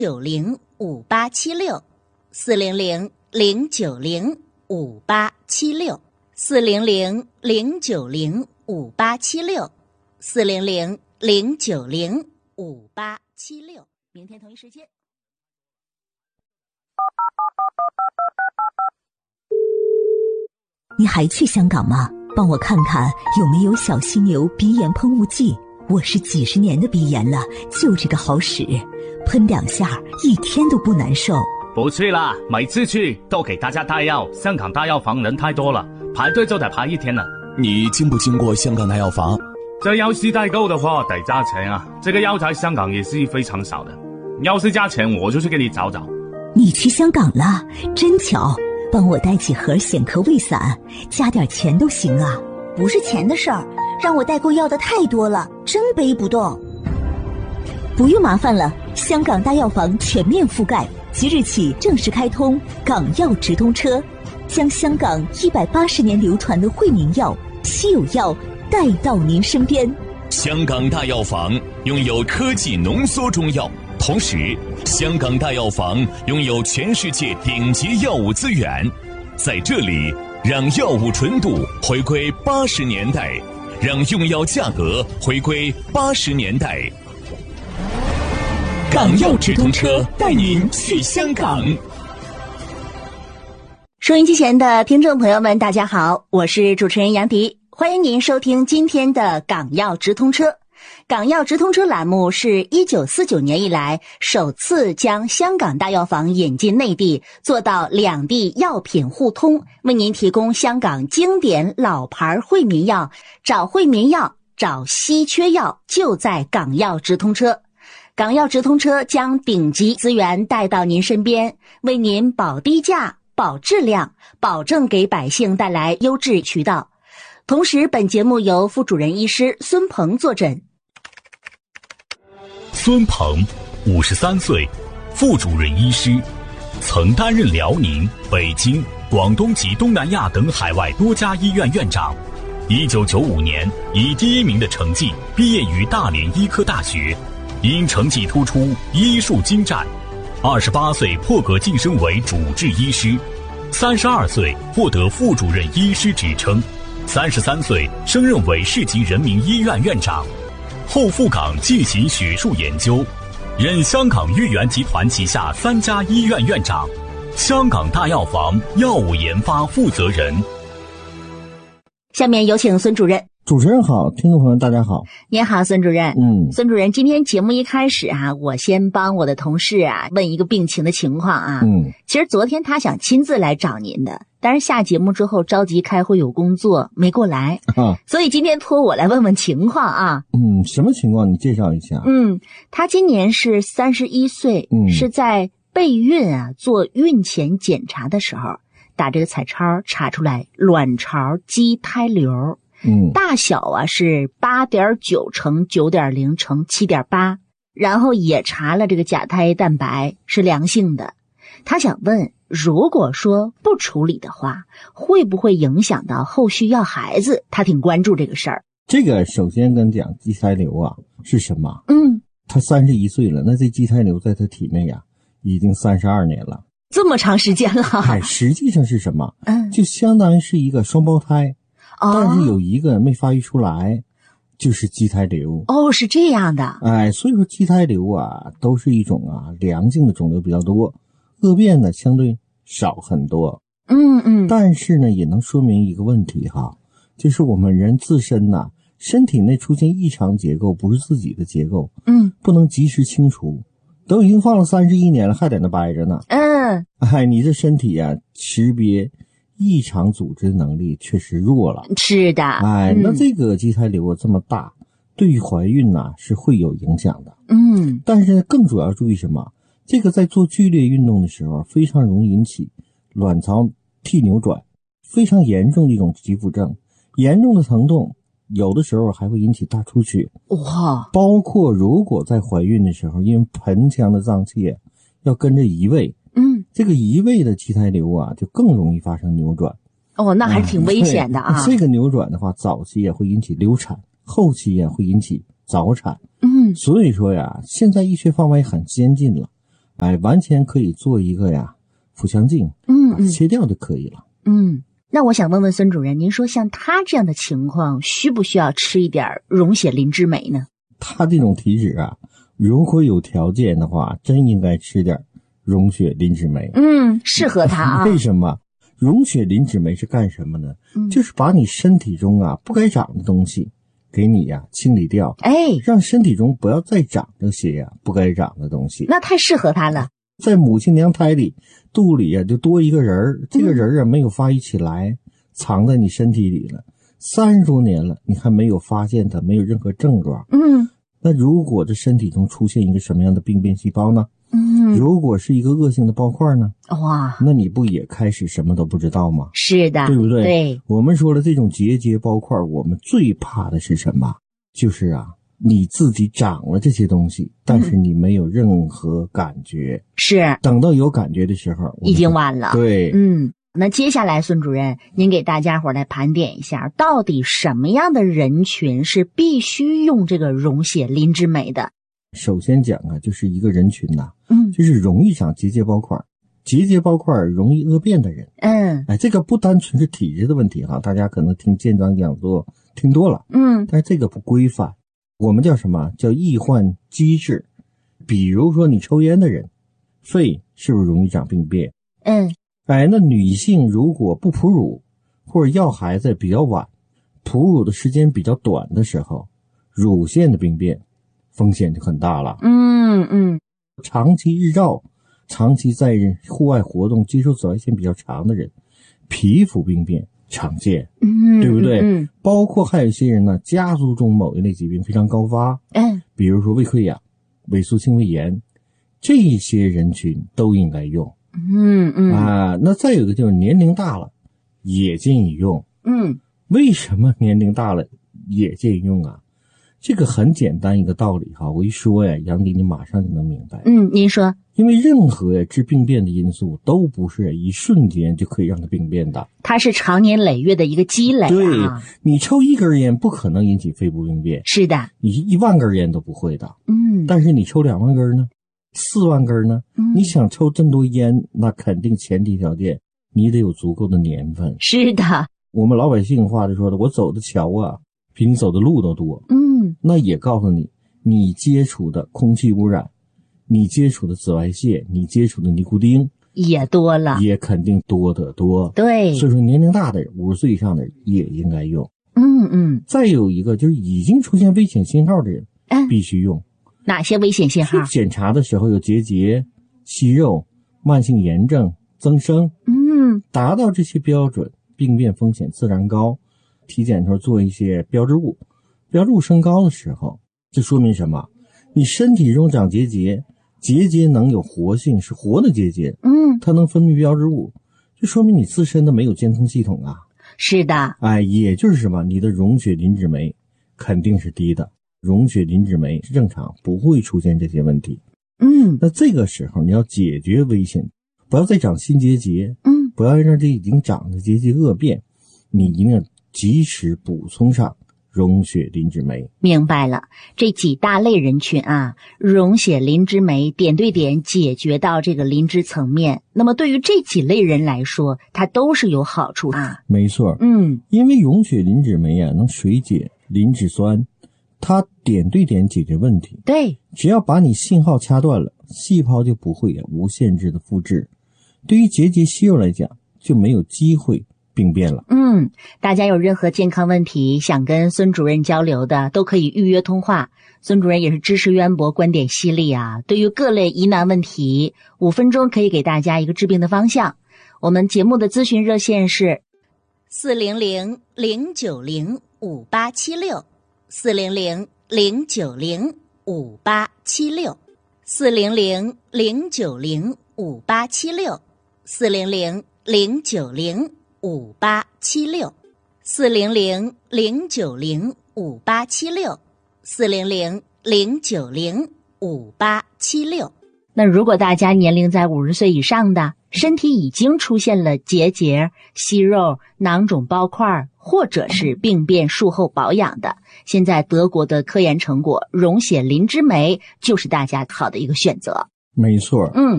400-090-5876，400-090-5876，400-090-5876。 你还去香港吗？帮我看看有没有小犀牛鼻炎喷雾剂。我是几十年的鼻炎了，就这个好使，喷2下一天都不难受。 不去啦，每次去都给大家带药，香港大药房人太多了，排队就得排1天了。 你经不经过香港大药房？ 这药是代购的话得加钱啊，这个药在香港也是非常少的，要是加钱我就去给你找找。 你去香港了，真巧，帮我带几盒显科胃散，加点钱都行啊。 不是钱的事儿，让我代购要的太多了，真背不动。 不用麻烦了，香港大药房全面覆盖，即日起正式开通港药直通车，将香港180年流传的惠民药、稀有药带到您身边。 香港大药房拥有科技浓缩中药，同时香港大药房拥有全世界顶级药物资源，在这里让药物纯度回归80年代，让用药价格回归80年代。港药直通车带您去香港。 收音机前的听众朋友们，大家好，我是主持人杨迪，欢迎您收听今天的港药直通车。港药直通车栏目是1949年以来首次将香港大药房引进内地，做到两地药品互通，为您提供香港经典老牌惠民药，找惠民药，找稀缺药，就在港药直通车。港药直通车将顶级资源带到您身边，为您保低价、保质量，保证给百姓带来优质渠道。同时，本节目由副主任医师孙鹏坐诊。 孙鹏，53岁，副主任医师，曾担任辽宁、北京、广东及东南亚等海外多家医院院长。1995年以第1名的成绩毕业于大连医科大学，因成绩突出，医术精湛。28岁破格晋升为主治医师，32岁获得副主任医师职称，33岁升任为市级人民医院院长，后赴港进行学术研究，任香港豫园集团旗下3家医院院长，香港大药房药物研发负责人。 下面有请孙主任。 主持人好，听众朋友大家好。 您好，孙主任。孙主任，今天节目一开始我先帮我的同事问一个病情的情况其实昨天他想亲自来找您的，但是下节目之后着急开会有工作没过来所以今天托我来问问情况什么情况你介绍一下。 他今年是31岁是在备孕做孕前检查的时候打这个彩超查出来卵巢畸胎瘤，大小是 8.9 乘 9.0 乘 7.8， 然后也查了这个甲胎蛋白是良性的。他想问，如果说不处理的话，会不会影响到后续要孩子？他挺关注这个事儿。 这个首先跟讲畸胎瘤是什么？他31岁了，那这畸胎瘤在他体内已经32年了。 这么长时间了。 实际上是什么？就相当于是一个双胞胎。但是有一个没发育出来，就是畸胎瘤。 是这样的。 所以说畸胎瘤都是一种良性的肿瘤比较多，恶变呢相对少很多。但是呢也能说明一个问题就是我们人自身身体内出现异常结构，不是自己的结构，不能及时清除，都已经放了31年了，还在那掰着呢。你这身体识别异常组织能力确实弱了。 是的。 那这个畸胎瘤这么大，对于怀孕是会有影响的。但是更主要注意什么？这个在做剧烈运动的时候非常容易引起卵巢屉扭转，非常严重的一种急腹症，严重的疼痛，有的时候还会引起大出血。包括如果在怀孕的时候，因为盆腔的脏器要跟着移位，这个移位的畸胎瘤就更容易发生扭转。 那还是挺危险的这个扭转的话，早期也会引起流产，后期也会引起早产。所以说现在医学方法也很先进了完全可以做一个腹腔镜，切掉就可以了。 那我想问问孙主任，您说像他这样的情况，需不需要吃一点溶血磷脂镁呢？ 他这种体质如果有条件的话，真应该吃点溶血磷脂镁。 适合他啊。 为什么？溶血磷脂镁是干什么呢？就是把你身体中不该长的东西给你清理掉，让身体中不要再长这些不该长的东西。 那太适合他了。 在母亲娘胎里，肚里就多一个人，这个人没有发育起来，藏在你身体里了30多年了，你还没有发现它，没有任何症状。那如果这身体中出现一个什么样的病变细胞呢？如果是一个恶性的包块呢？哇，那你不也开始什么都不知道吗？ 是的， 对不对？ 对， 我们说了，这种结节包块，我们最怕的是什么？就是你自己长了这些东西，但是你没有任何感觉。是，等到有感觉的时候， 已经晚了。 对， 那接下来孙主任，您给大家伙来盘点一下，到底什么样的人群是必须用这个溶血磷脂镁的？ 首先讲就是一个人群就是容易长结节包块，结节包块容易恶变的人。这个不单纯是体质的问题大家可能听健康讲座听多了，但是这个不规范，我们叫什么？叫易患机制。比如说你抽烟的人，肺是不是容易长病变？那女性如果不哺乳或者要孩子比较晚，哺乳的时间比较短的时候，乳腺的病变风险就很大了。长期日照，长期在户外活动接受紫外线比较长的人，皮肤病变常见，对不对？包括还有一些人呢，家族中某一类疾病非常高发，比如说胃溃疡、萎缩性胃炎，这些人群都应该用。那再有一个就是年龄大了也建议用。为什么年龄大了也建议用这个很简单一个道理我一说杨迪你马上就能明白。 您说。 因为任何致病变的因素都不是一瞬间就可以让它病变的， 它是长年累月的一个积累。 对，你抽一根烟不可能引起肺部病变， 是的， 你10000根烟都不会的。但是你抽2万根呢，4万根呢，你想抽这么多烟，那肯定前提条件你得有足够的年份。 是的， 我们老百姓话就说的，我走的桥比你走的路都多。那也告诉你，你接触的空气污染，你接触的紫外线，你接触的尼古丁也多了， 也肯定多得多。 对， 所以说年龄大的人，50岁以上的人也应该用。再有一个就是已经出现危险信号的人，必须用。 哪些危险信号？ 检查的时候有结节、息肉、慢性炎症增生，达到这些标准，病变风险自然高。体检的时候做一些标志物，标志物升高的时候，这说明什么？你身体中长结节，结节能有活性，是活的结节，它能分泌标志物，就说明你自身的没有监控系统是的， 也就是什么？你的溶血磷脂镁肯定是低的，溶血磷脂镁是正常，不会出现这些问题。那这个时候你要解决危险，不要再长新结节，不要让这已经长的结节恶变，你一定要及时补充上溶血磷脂镁。 明白了，这几大类人群溶血磷脂镁点对点解决到这个磷脂层面，那么对于这几类人来说，它都是有好处的。 没错，因为溶血磷脂镁能水解磷脂酸，它点对点解决问题。 对， 只要把你信号掐断了，细胞就不会无限制的复制。对于结节息肉来讲，就没有机会病变了。 大家有任何健康问题想跟孙主任交流的，都可以预约通话。孙主任也是知识渊博，观点犀利对于各类疑难问题，5分钟可以给大家一个治病的方向。我们节目的咨询热线是400-090-5876 400-090-5876 400-090-5876 400-090-5876 400-090-5876 400-090-5876。那如果大家年龄在50岁以上的，身体已经出现了结节、息肉、囊肿包块，或者是病变术后保养的，现在德国的科研成果溶血磷脂镁就是大家好的一个选择。 没错。